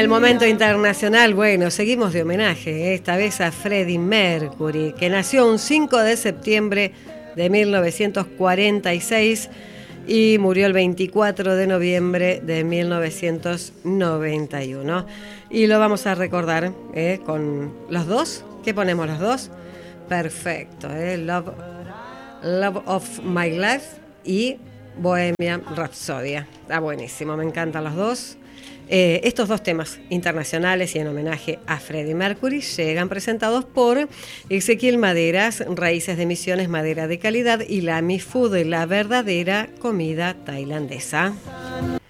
el momento internacional, bueno, seguimos de homenaje, esta vez a Freddie Mercury, que nació un 5 de septiembre de 1946 y murió el 24 de noviembre de 1991. Y lo vamos a recordar con los dos. ¿Qué ponemos los dos? Perfecto, Love of My Life y Bohemian Rhapsody. Está buenísimo, me encantan los dos. Estos dos temas internacionales y en homenaje a Freddie Mercury llegan presentados por Ezequiel Maderas, Raíces de Misiones, madera de calidad, y Lamy Food, la verdadera comida tailandesa.